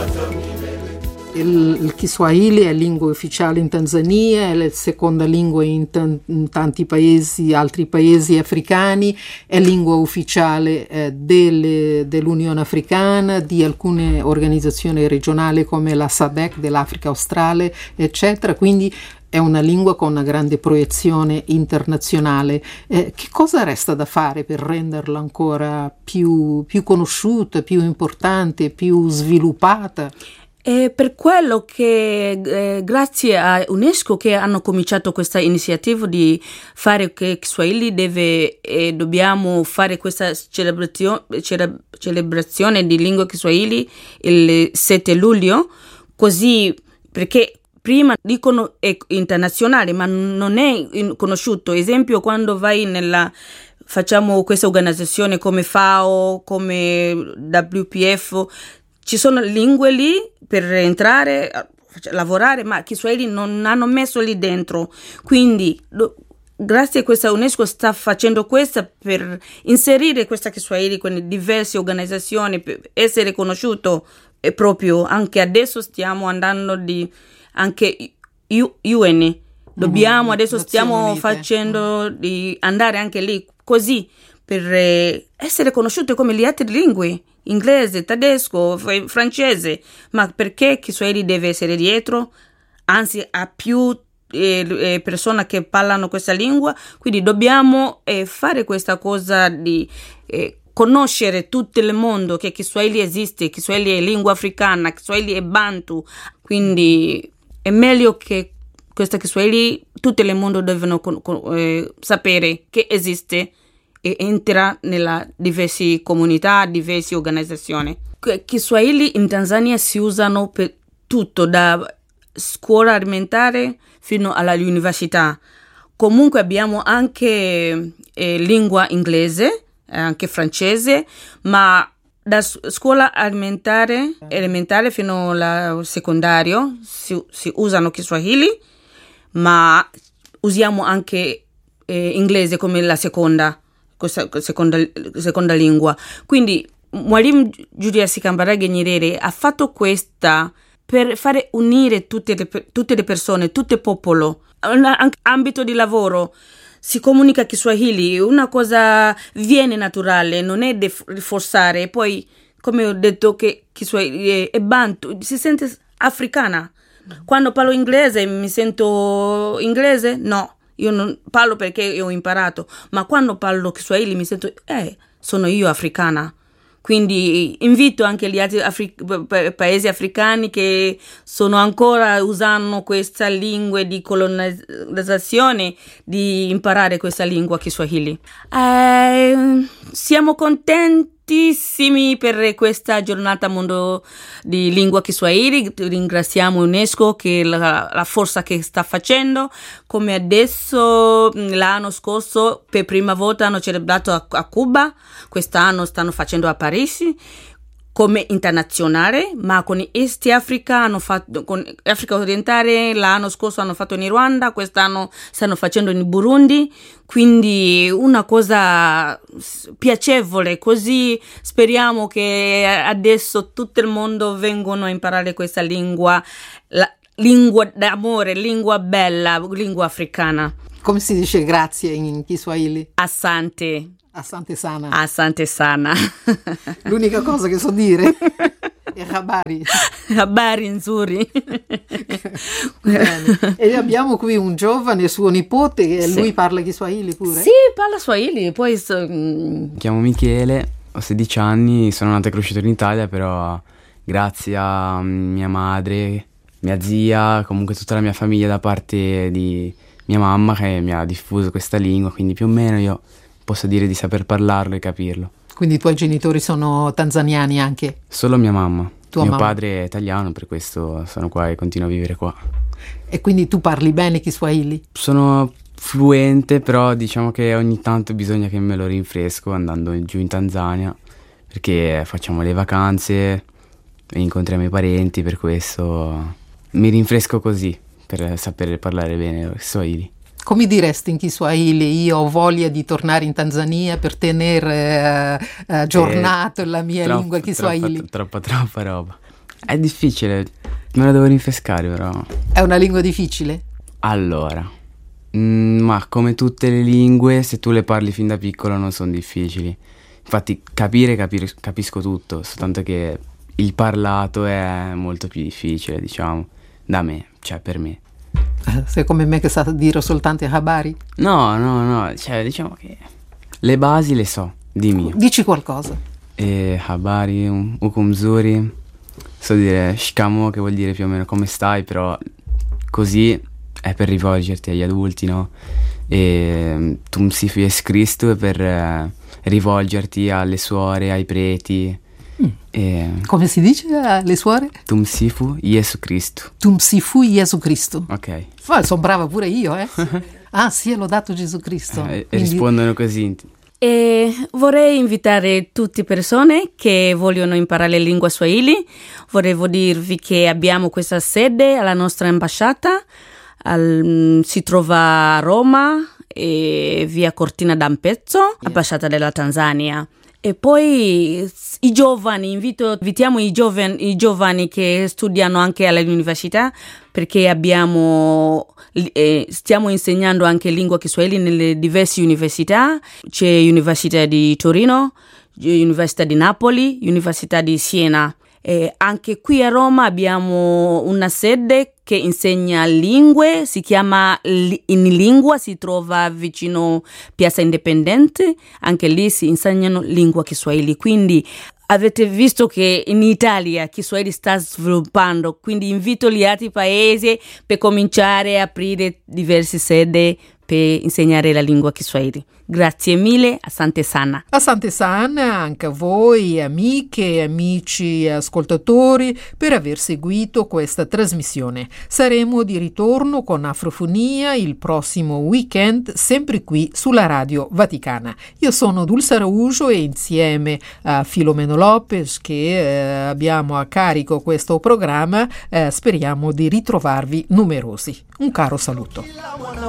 Il Kiswahili è lingua ufficiale in Tanzania, è la seconda lingua in tanti paesi, altri paesi africani, è lingua ufficiale dell'Unione Africana, di alcune organizzazioni regionali come la SADC dell'Africa Australe, eccetera, quindi è una lingua con una grande proiezione internazionale. Che cosa resta da fare per renderla ancora più conosciuta, più importante, più sviluppata? È per quello che grazie a UNESCO che hanno cominciato questa iniziativa di fare che Kiswahili dobbiamo fare questa celebrazione di lingua Kiswahili il 7 luglio, così perché prima dicono è internazionale ma non è conosciuto. Esempio, quando vai facciamo questa organizzazione come FAO, come WPF, ci sono lingue lì per entrare, lavorare, ma Kiswahili non hanno messo lì dentro. Quindi, grazie a questa UNESCO sta facendo questa per inserire questa Kiswahili con diverse organizzazioni, per essere conosciuto. E proprio anche adesso stiamo andando anche UN. Dobbiamo, adesso stiamo facendo di andare anche lì, così, per essere conosciute come le altre lingue. Inglese, tedesco, francese, ma perché Kiswahili deve essere dietro? Anzi, ha più persone che parlano questa lingua, quindi dobbiamo fare questa cosa di conoscere tutto il mondo che Kiswahili esiste, Kiswahili è lingua africana, Kiswahili è Bantu, quindi è meglio che questa Kiswahili tutto il mondo devono sapere che esiste e entra nella diverse comunità, diverse organizzazioni. Kiswahili in Tanzania si usano per tutto, da scuola elementare fino all'università. Comunque abbiamo anche lingua inglese, anche francese, ma da scuola elementare fino al secondario si usano Kiswahili, ma usiamo anche inglese come la seconda lingua. Quindi Mwalimu Julius Kambarage Nyerere ha fatto questa per fare unire tutte le persone, tutto il popolo. Anche ambito di lavoro si comunica Kiswahili, una cosa viene naturale, non è rinforzare. Poi, come ho detto, che Kiswahili è Bantu, si sente africana. Quando parlo inglese mi sento inglese? No. Io non parlo perché ho imparato, ma quando parlo Kiswahili mi sento, sono io africana. Quindi invito anche gli altri paesi africani che sono ancora usando questa lingua di colonizzazione di imparare questa lingua Kiswahili. Siamo contentissimi per questa giornata mondo di lingua Kiswahili. Ringraziamo UNESCO che la forza che sta facendo. Come adesso l'anno scorso per prima volta hanno celebrato a Cuba, quest'anno stanno facendo a Parigi come internazionale, ma con East Africa hanno fatto, con Africa orientale l'anno scorso hanno fatto in Rwanda, quest'anno stanno facendo in Burundi, quindi una cosa piacevole, così speriamo che adesso tutto il mondo vengono a imparare questa lingua, la lingua d'amore, lingua bella, lingua africana. Come si dice grazie in Kiswahili? Asante. Asante sana. Asante sana. L'unica cosa che so dire è habari. Habari nzuri. Bene. E abbiamo qui un giovane, suo nipote, che sì. Lui parla Kiswahili pure? Sì, parla Swahili. Poi mi chiamo Michele, ho 16 anni, sono nato e cresciuto in Italia, però grazie a mia madre, mia zia, comunque tutta la mia famiglia da parte di mia mamma che mi ha diffuso questa lingua, quindi più o meno io posso dire di saper parlarlo e capirlo. Quindi i tuoi genitori sono tanzaniani anche? Solo mia mamma. Tua Mio mamma. padre è italiano, per questo sono qua e continuo a vivere qua. E quindi tu parli bene Kiswahili? Sono fluente, però diciamo che ogni tanto bisogna che me lo rinfresco andando giù in Tanzania, perché facciamo le vacanze e incontriamo i parenti, per questo mi rinfresco così, per sapere parlare bene lo Swahili. Come diresti in Kiswahili? Io ho voglia di tornare in Tanzania per tenere aggiornato la mia lingua Kiswahili. Troppa roba. È difficile, me la devo rinfrescare però. È una lingua difficile? Allora, ma come tutte le lingue, se tu le parli fin da piccolo non sono difficili. Infatti capisco tutto, soltanto che il parlato è molto più difficile, diciamo, da me, cioè per me. Sei come me che sa dire soltanto habari? No, cioè diciamo che le basi le so, di mio. Dici qualcosa. Habari, ukumzuri, so dire shikamo, che vuol dire più o meno come stai, però così è per rivolgerti agli adulti, no? E tumsifu Jesu Cristo è per rivolgerti alle suore, ai preti. Come si dice alle suore? Tumsifu Jesu Cristo. Tumsifu Jesu Cristo. Ok. Sono brava pure io, eh? Ah, sì, è lodato Gesù Cristo. Quindi rispondono così. E vorrei invitare tutte persone che vogliono imparare lingua Swahili. Volevo dirvi che abbiamo questa sede alla nostra ambasciata. Si trova a Roma e via Cortina d'Ampezzo, ambasciata della Tanzania. E poi i giovani, invitiamo i giovani che studiano anche all'università, perché stiamo insegnando anche lingua Kiswahili nelle diverse università. C'è Università di Torino, Università di Napoli, Università di Siena. E anche qui a Roma abbiamo una sede che insegna lingue, si chiama In Lingua, si trova vicino Piazza Indipendente, anche lì si insegnano lingua Kiswahili. Quindi avete visto che in Italia Kiswahili sta sviluppando, quindi invito gli altri paesi per cominciare a aprire diverse sedi per insegnare la lingua Kiswahili. Grazie mille, asante sana. Asante sana anche a voi, amiche e amici ascoltatori, per aver seguito questa trasmissione. Saremo di ritorno con Afrofonia il prossimo weekend, sempre qui sulla Radio Vaticana. Io sono Dulce Araújo e insieme a Filomeno Lopez, che abbiamo a carico questo programma, speriamo di ritrovarvi numerosi. Un caro saluto.